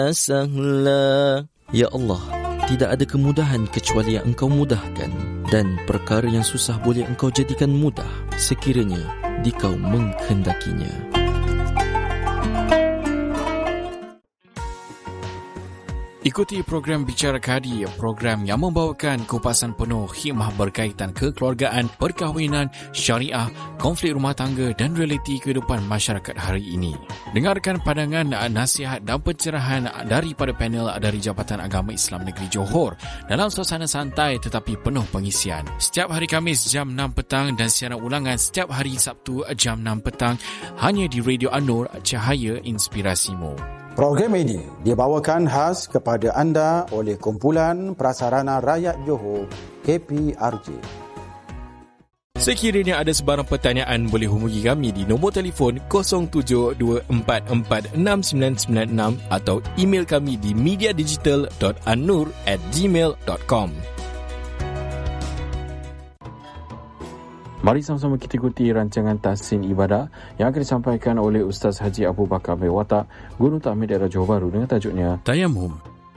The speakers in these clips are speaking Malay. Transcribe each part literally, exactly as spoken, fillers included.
sahla. Ya Allah, tidak ada kemudahan kecuali yang Engkau mudahkan, dan perkara yang susah boleh Engkau jadikan mudah sekiranya Dikau menghendakinya. Ikuti program Bicara Kadi, program yang membawakan kupasan penuh hikmah berkaitan kekeluargaan, perkahwinan, syariah, konflik rumah tangga dan realiti kehidupan masyarakat hari ini. Dengarkan pandangan, nasihat dan pencerahan daripada panel dari Jabatan Agama Islam Negeri Johor dalam suasana santai tetapi penuh pengisian. Setiap hari Khamis jam enam petang dan siaran ulangan setiap hari Sabtu jam enam petang hanya di Radio An-Nur, Cahaya Inspirasimu. Program ini dibawakan khas kepada anda oleh Kumpulan Prasarana Rakyat Johor, K P R J. Sekiranya ada sebarang pertanyaan, boleh hubungi kami di nombor telefon kosong tujuh dua empat empat enam sembilan sembilan enam atau email kami di mediadigital dot annur at gmail dot com. Mari sama-sama kita ikuti rancangan Tahsin Ibadah yang akan disampaikan oleh Ustaz Haji Abu Bakar Mewata, Guru Takmir Daerah Johor Bahru dengan tajuknya Tayamum.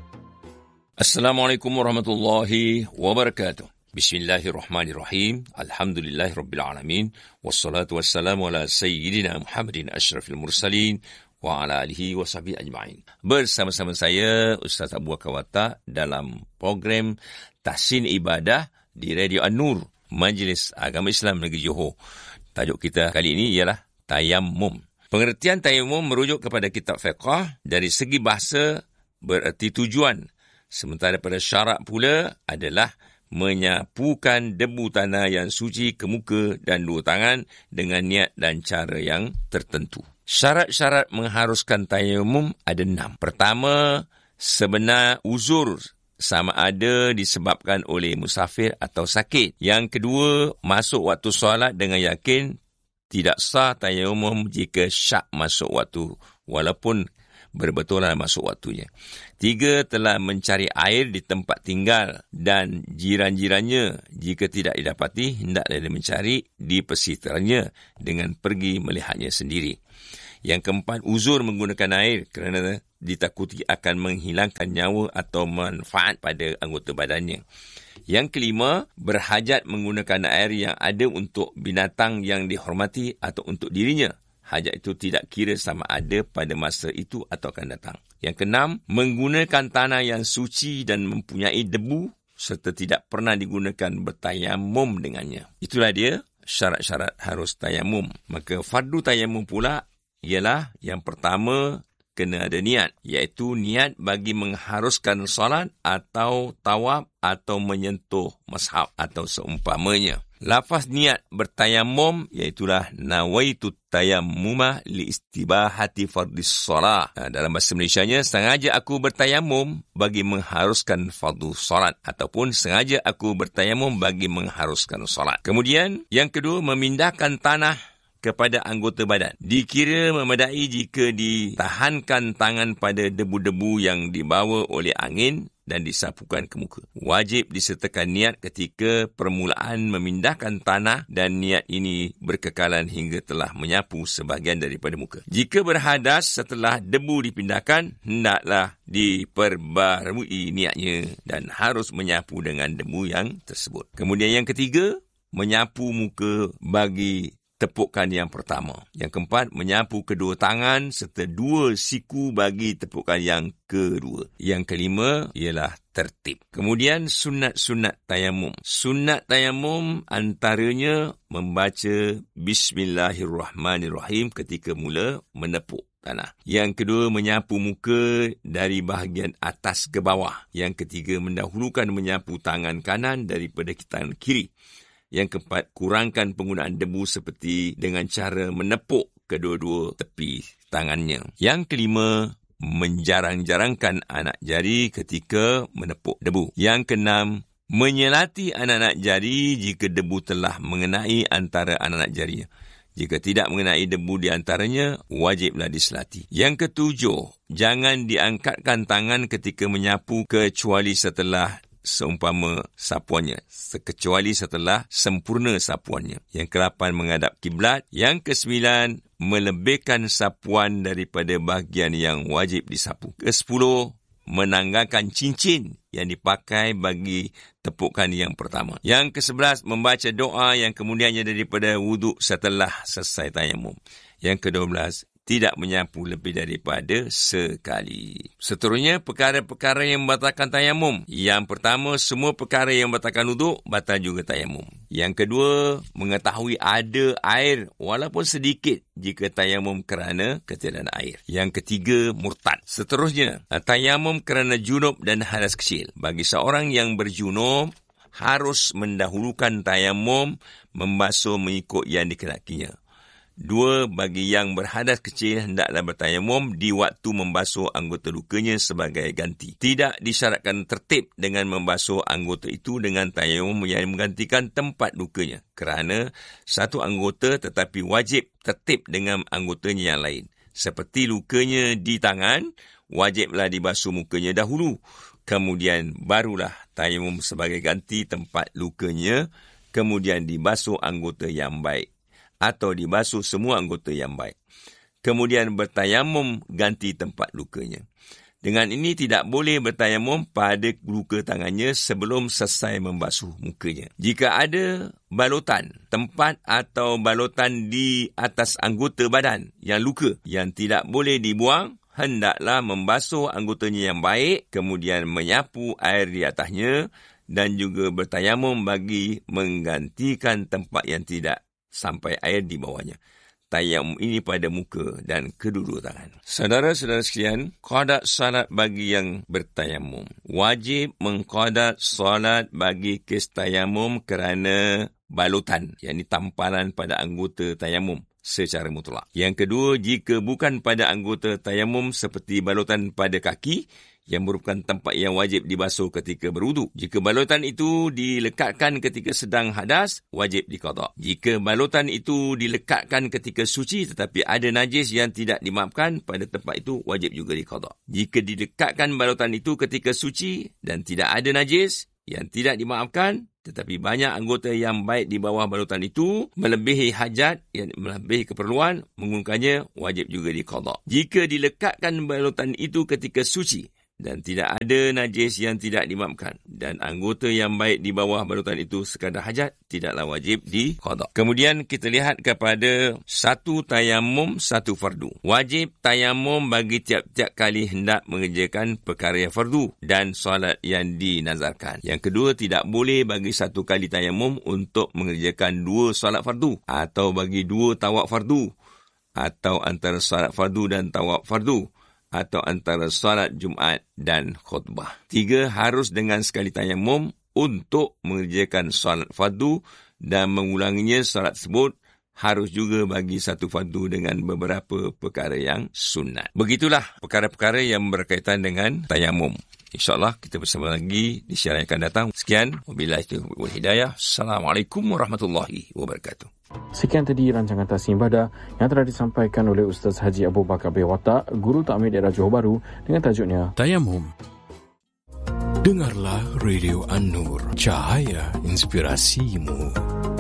Assalamualaikum warahmatullahi wabarakatuh. Bismillahirrahmanirrahim. Alhamdulillahirabbil alamin. Wassalatu wassalamu ala sayyidina Muhammadin asyrafil mursalin wa ala alihi wa sahbihi ajma'in. Bersama-sama saya Ustaz Abu Bakar Mewata dalam program Tahsin Ibadah di Radio An-Nur, Majlis Agama Islam Negeri Johor. Tajuk kita kali ini ialah Tayammum. Pengertian Tayammum merujuk kepada kitab fiqh. Dari segi bahasa bererti tujuan. Sementara pada syarak pula adalah menyapukan debu tanah yang suci ke muka dan dua tangan dengan niat dan cara yang tertentu. Syarat-syarat mengharuskan Tayammum ada enam. Pertama, sebenar uzur, sama ada disebabkan oleh musafir atau sakit. Yang kedua, masuk waktu solat dengan yakin. Tidak sah tayammum jika syak masuk waktu walaupun berbetulan masuk waktunya. Tiga, telah mencari air di tempat tinggal dan jiran-jirannya. Jika tidak didapati, hendaklah dia mencari di pesisirnya dengan pergi melihatnya sendiri. Yang keempat, uzur menggunakan air kerana ditakuti akan menghilangkan nyawa atau manfaat pada anggota badannya. Yang kelima, berhajat menggunakan air yang ada untuk binatang yang dihormati atau untuk dirinya. Hajat itu tidak kira sama ada pada masa itu atau akan datang. Yang keenam, menggunakan tanah yang suci dan mempunyai debu serta tidak pernah digunakan bertayamum dengannya. Itulah dia syarat-syarat harus tayamum. Maka fardu tayamum pula ialah yang pertama, kena ada niat, iaitu niat bagi mengharuskan solat atau tawaf atau menyentuh mashaf atau seumpamanya. Lafaz niat bertayamum iaitulah nawaitu tayammuma li istibahati fardhis solat. Dalam bahasa Malaysianya, sengaja aku bertayamum bagi mengharuskan fardu solat ataupun sengaja aku bertayamum bagi mengharuskan solat. Kemudian yang kedua, memindahkan tanah kepada anggota badan. Dikira memadai jika ditahankan tangan pada debu-debu yang dibawa oleh angin dan disapukan ke muka. Wajib disertakan niat ketika permulaan memindahkan tanah dan niat ini berkekalan hingga telah menyapu sebahagian daripada muka. Jika berhadas setelah debu dipindahkan, hendaklah diperbarui niatnya dan harus menyapu dengan debu yang tersebut. Kemudian yang ketiga, menyapu muka bagi tepukan yang pertama. Yang keempat, menyapu kedua tangan serta dua siku bagi tepukan yang kedua. Yang kelima ialah tertib. Kemudian sunat-sunat tayamum. Sunat tayamum antaranya membaca Bismillahirrahmanirrahim ketika mula menepuk tanah. Yang kedua, menyapu muka dari bahagian atas ke bawah. Yang ketiga, mendahulukan menyapu tangan kanan daripada tangan kiri. Yang keempat, kurangkan penggunaan debu seperti dengan cara menepuk kedua-dua tepi tangannya. Yang kelima, menjarang-jarangkan anak jari ketika menepuk debu. Yang keenam, menyelati anak-anak jari jika debu telah mengenai antara anak-anak jarinya. Jika tidak mengenai debu di antaranya, wajiblah diselati. Yang ketujuh, jangan diangkatkan tangan ketika menyapu kecuali setelah seumpama sapuannya, kecuali setelah sempurna sapuannya. Yang kelapan, menghadap kiblat. Yang kesembilan, melebihkan sapuan daripada bahagian yang wajib disapu. Kesepuluh, menanggalkan cincin yang dipakai bagi tepukan yang pertama. Yang kesebelas, membaca doa yang kemudiannya daripada wuduk setelah selesai tayamum. Yang kedua belas, tidak menyapu lebih daripada sekali. Seterusnya, perkara-perkara yang membatalkan tayamum. Yang pertama, semua perkara yang membatalkan wuduk, batal juga tayamum. Yang kedua, mengetahui ada air walaupun sedikit jika tayamum kerana ketiadaan air. Yang ketiga, murtad. Seterusnya, tayamum kerana junub dan hadas kecil. Bagi seorang yang berjunub, harus mendahulukan tayamum membasuh mengikut yang dikenakinya. Dua, bagi yang berhadas kecil hendaklah bertayamum di waktu membasuh anggota lukanya sebagai ganti. Tidak disyaratkan tertib dengan membasuh anggota itu dengan tayamum yang menggantikan tempat lukanya, kerana satu anggota tetapi wajib tertib dengan anggotanya yang lain. Seperti lukanya di tangan, wajiblah dibasuh mukanya dahulu, kemudian barulah tayamum sebagai ganti tempat lukanya, kemudian dibasuh anggota yang baik, atau dibasuh semua anggota yang baik. Kemudian bertayamum ganti tempat lukanya. Dengan ini tidak boleh bertayamum pada luka tangannya sebelum selesai membasuh mukanya. Jika ada balutan, tempat atau balutan di atas anggota badan yang luka yang tidak boleh dibuang, hendaklah membasuh anggotanya yang baik, kemudian menyapu air di atasnya dan juga bertayamum bagi menggantikan tempat yang tidak sampai air di bawahnya. Tayamum ini pada muka dan kedua tangan. Saudara-saudara sekalian, qadat salat bagi yang bertayamum. Wajib mengqadat salat bagi kes tayamum kerana balutan, yakni tampalan pada anggota tayamum secara mutlak. Yang kedua, jika bukan pada anggota tayamum seperti balutan pada kaki, yang merupakan tempat yang wajib dibasuh ketika berwuduk. Jika balutan itu dilekatkan ketika sedang hadas, wajib diqada. Jika balutan itu dilekatkan ketika suci tetapi ada najis yang tidak dimaafkan pada tempat itu, wajib juga diqada. Jika dilekatkan balutan itu ketika suci dan tidak ada najis yang tidak dimaafkan, tetapi banyak anggota yang baik di bawah balutan itu, melebihi hajat, yang melebihi keperluan, menggunakannya, wajib juga diqada. Jika dilekatkan balutan itu ketika suci dan tidak ada najis yang tidak dimaafkan, dan anggota yang baik di bawah balutan itu sekadar hajat, tidaklah wajib diqada. Kemudian kita lihat kepada satu tayamum, satu fardu. Wajib tayamum bagi tiap-tiap kali hendak mengerjakan perkara yang fardu dan solat yang dinazarkan. Yang kedua, tidak boleh bagi satu kali tayamum untuk mengerjakan dua solat fardu, atau bagi dua tawaf fardu, atau antara solat fardu dan tawaf fardu, atau antara solat Jumaat dan khutbah. Tiga, harus dengan sekali tayamum untuk mengerjakan solat fardu dan mengulanginya solat tersebut. Harus juga bagi satu fardu dengan beberapa perkara yang sunat. Begitulah perkara-perkara yang berkaitan dengan tayamum. InsyaAllah kita bersama lagi di siaran yang akan datang. Sekian. Wabillahi taufiq wal hidayah. Assalamualaikum warahmatullahi wabarakatuh. Sekian tadi rancangan Tasnim Ibadah yang telah disampaikan oleh Ustaz Haji Abu Bakar bin Watak, Guru Takmir Daerah Johor Bahru, dengan tajuknya Tayamum. Dengarlah Radio An-Nur, cahaya inspirasimu.